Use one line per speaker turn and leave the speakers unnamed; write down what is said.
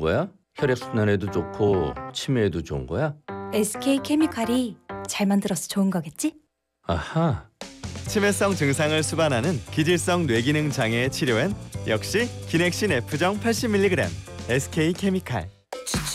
거야? 혈액순환에도 좋고 치매에도 좋은 거야?
SK케미칼이 잘 만들어서 좋은 거겠지?
아하.
치매성 증상을 수반하는 기질성 뇌기능 장애의 치료엔 역시 기넥신 F정 80mg SK케미칼.